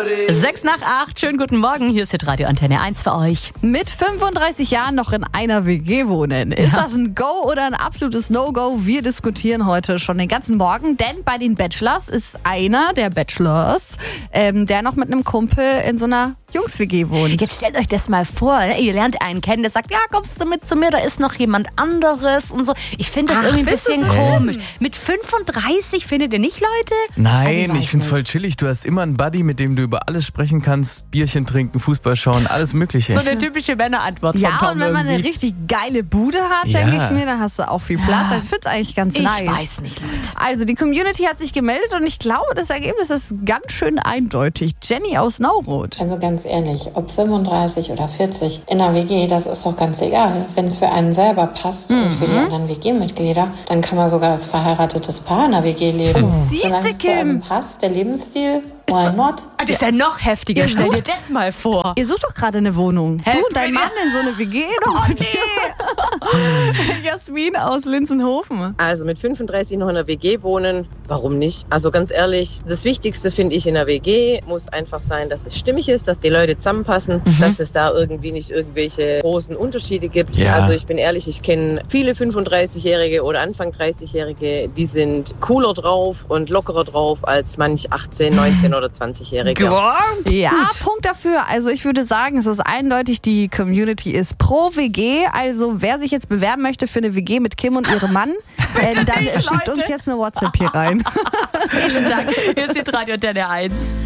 7:06, schönen guten Morgen, hier ist Hitradio Antenne 1 für euch. Mit 35 Jahren noch in einer WG wohnen. Ist das ein Go oder ein absolutes No-Go? Wir diskutieren heute schon den ganzen Morgen, denn bei den Bachelors ist einer der Bachelors, der noch mit einem Kumpel in so einer Jungs-WG wohnt. Jetzt stellt euch das mal vor, ihr lernt einen kennen, der sagt, ja, kommst du mit zu mir, da ist noch jemand anderes und so. Ich finde das irgendwie ein bisschen komisch. Mit 35 findet ihr nicht, Leute? Nein, Also ich finde es voll chillig. Du hast immer einen Buddy, mit dem du über alles sprechen kannst. Bierchen trinken, Fußball schauen, alles mögliche. So eine typische Männerantwort von Tom. Ja, und wenn man eine irgendwie. richtig geile Bude hat, denke ich mir, dann hast du auch viel Platz. Also ich finde es eigentlich ganz nice. Ich weiß nicht, Leute. Also die Community hat sich gemeldet und ich glaube, das Ergebnis ist ganz schön eindeutig. Jenny aus Nauroth. Also ganz ehrlich, ob 35 oder 40 in einer WG, das ist doch ganz egal. Wenn es für einen selber passt und für die anderen WG-Mitglieder, dann kann man sogar als verheiratetes Paar in einer WG leben. Solange es zu einem passt, der Lebensstil, why not? Das ist ja noch heftiger. Ihr Stell dir sucht- das mal vor. Ihr sucht doch gerade eine Wohnung. Du und dein Mann in so eine WG? Doch. Jasmin aus Linzenhofen. Also mit 35 noch in einer WG wohnen, warum nicht? Also ganz ehrlich, das Wichtigste finde ich in einer WG muss einfach sein, dass es stimmig ist, dass die Leute zusammenpassen, dass es da irgendwie nicht irgendwelche großen Unterschiede gibt. Ja. Also ich bin ehrlich, ich kenne viele 35-Jährige oder Anfang 30-Jährige, die sind cooler drauf und lockerer drauf als manch 18, 19 oder 20-Jährige. Ja, Punkt dafür. Also ich würde sagen, es ist eindeutig, die Community ist pro WG. Also wer sich jetzt bewerben möchte für eine WG mit Kim und ihrem Mann, dann schickt uns jetzt eine WhatsApp hier rein. Vielen Dank. Hier ist Hitradio Antenne 1.